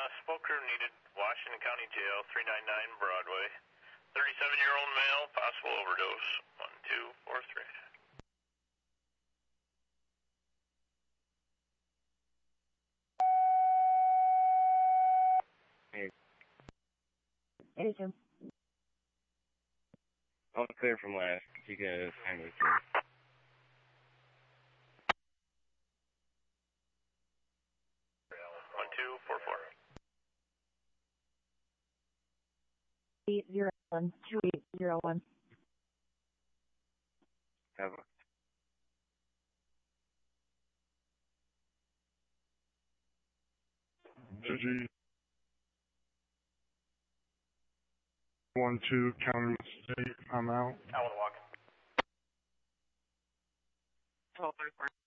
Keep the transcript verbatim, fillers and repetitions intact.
smoke crew needed, Washington County Jail, three ninety-nine Broadway. thirty-seven-year-old male, possible overdose. one two four three. Hey. Hey, Tim. All clear from last. You guys hang with me. one two four four. eight zero one two eight zero one. Have a G one two counter mistake. I'm out. I want to walk. twelve thirty-four.